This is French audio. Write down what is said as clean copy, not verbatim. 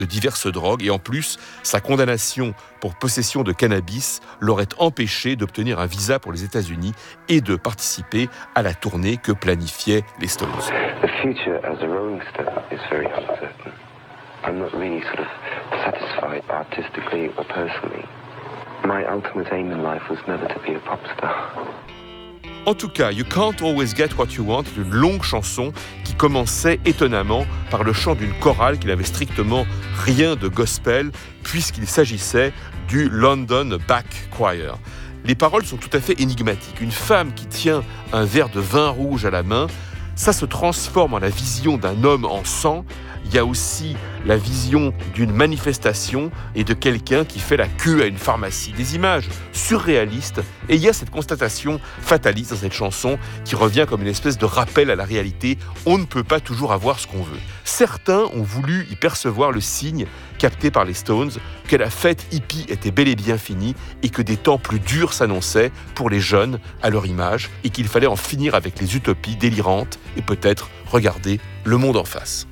de diverses drogues et en plus, sa condamnation pour possession de cannabis l'aurait empêché d'obtenir un visa pour les États-Unis et de participer à la tournée que planifiaient les Stones. The future as a Rolling Stone is very uncertain. I'm not really sort of satisfied artistically or personally. My ultimate aim in life was never to be a pop star. En tout cas, You Can't Always Get What You Want est une longue chanson qui commençait étonnamment par le chant d'une chorale qui n'avait strictement rien de gospel puisqu'il s'agissait du London Back Choir. Les paroles sont tout à fait énigmatiques. Une femme qui tient un verre de vin rouge à la main, ça se transforme en la vision d'un homme en sang. Il y a aussi la vision d'une manifestation et de quelqu'un qui fait la queue à une pharmacie. Des images surréalistes. Et il y a cette constatation fataliste dans cette chanson qui revient comme une espèce de rappel à la réalité. On ne peut pas toujours avoir ce qu'on veut. Certains ont voulu y percevoir le signe capté par les Stones que la fête hippie était bel et bien finie et que des temps plus durs s'annonçaient pour les jeunes à leur image et qu'il fallait en finir avec les utopies délirantes et peut-être regarder le monde en face.